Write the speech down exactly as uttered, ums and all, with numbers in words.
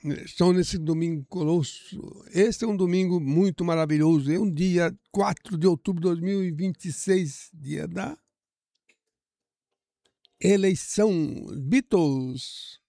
estão nesse domingo conosco. Este é um domingo muito maravilhoso. É um dia quatro de outubro de dois mil e vinte e seis, dia da eleição. Beatles.